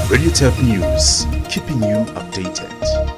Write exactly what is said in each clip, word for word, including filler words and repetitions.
Radio Turf News, keeping you updated.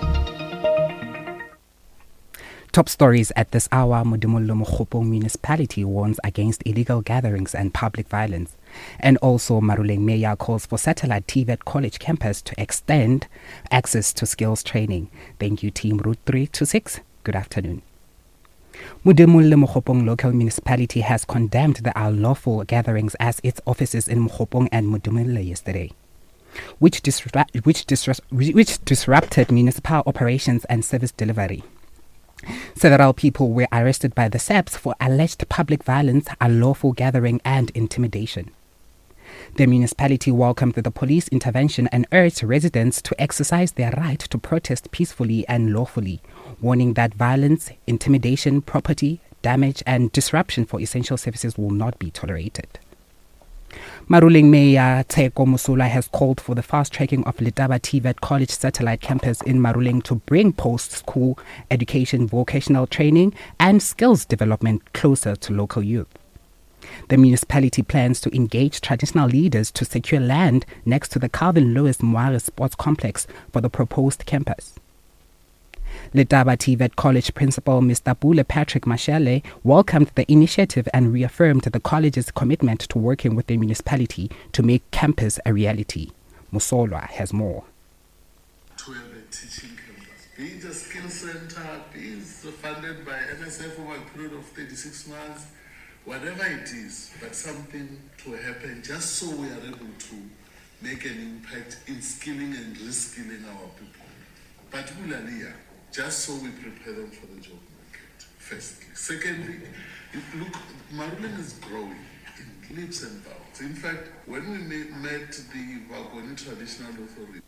Top stories at this hour. Modimolle Mokgopong municipality warns against illegal gatherings and public violence. And also Maruleng Mayor calls for satellite T V E T college campus to extend access to skills training. Thank you, team Route three two six. Good afternoon. Modimolle Mokgopong local municipality has condemned the unlawful gatherings as its offices in Mokgopong and Modimolle yesterday, which, disrupt, which, disrupt, which disrupted municipal operations and service delivery. Several people were arrested by the S A Ps for alleged public violence, unlawful gathering and intimidation. The municipality welcomed the police intervention and urged residents to exercise their right to protest peacefully and lawfully, warning that violence, intimidation, property damage and disruption for essential services will not be tolerated. Maruleng Mayor Tsheko Mosola has called for the fast-tracking of Letaba T V E T College satellite campus in Maruleng to bring post-school education, vocational training and skills development closer to local youth. The municipality plans to engage traditional leaders to secure land next to the Calvin Lewis Moare Sports Complex for the proposed campus. Letaba T V E T College Principal Mister Bule Patrick Mashele welcomed the initiative and reaffirmed the college's commitment to working with the municipality to make campus a reality. Mosolwa has more. To have a teaching campus, be it a skill center, be it funded by N S F over a period of thirty-six months, whatever it is, but something to happen just so we are able to make an impact in skilling and reskilling our people, particularly just so we prepare them for the job market, firstly. Secondly, look, Maruleng is growing in leaps and bounds. In fact, when we met the Wagoni Traditional Authority,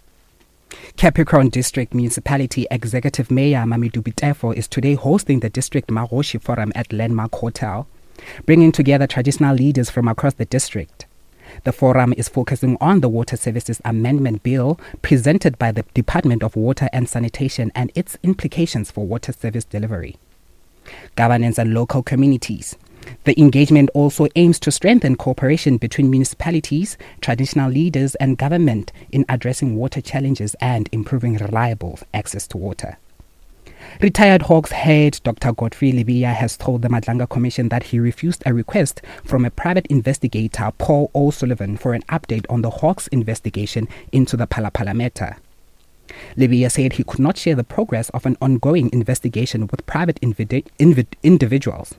Capricorn District Municipality Executive Mayor Mamedu Bitefo is today hosting the District Maroshi Forum at Landmark Hotel, bringing together traditional leaders from across the district. The forum is focusing on the Water Services Amendment Bill presented by the Department of Water and Sanitation and its implications for water service delivery, governance and local communities. The engagement also aims to strengthen cooperation between municipalities, traditional leaders and government in addressing water challenges and improving reliable access to water. Retired Hawks head Doctor Godfrey Lebeya has told the Madlanga Commission that he refused a request from a private investigator, Paul O'Sullivan, for an update on the Hawks investigation into the Phalaphala matter. Lebeya said he could not share the progress of an ongoing investigation with private invid- invid- individuals.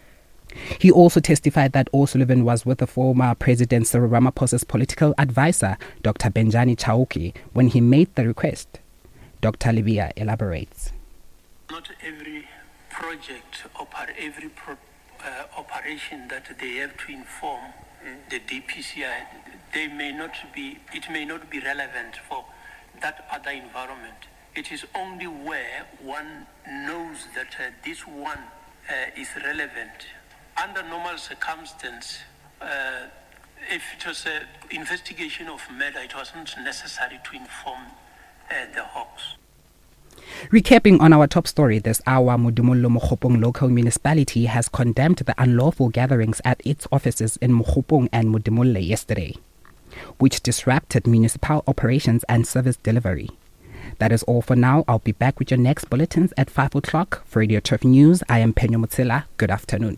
He also testified that O'Sullivan was with the former President Cyril Ramaphosa's political advisor, Doctor Benjani Chauki, when he made the request. Doctor Lebeya elaborates. Not every project or every pro, uh, operation that they have to inform mm. the D P C I, they may not be, it may not be relevant for that other environment. It is only where one knows that uh, this one uh, is relevant. Under normal circumstances, uh, if it was an investigation of murder, it wasn't necessary to inform uh, the Hawks. Recapping on our top story this hour, Modimolle Mokgopong local municipality has condemned the unlawful gatherings at its offices in Mokgopong and Modimolle yesterday, which disrupted municipal operations and service delivery. That is all for now. I'll be back with your next bulletins at five o'clock. For Radio Turf News, I am Penyo Mutsila. Good afternoon.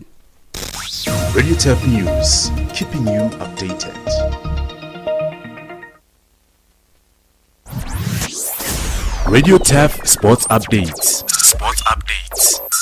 Radio Turf News, keeping you updated. Radio Turf Sports Updates. Sports Updates.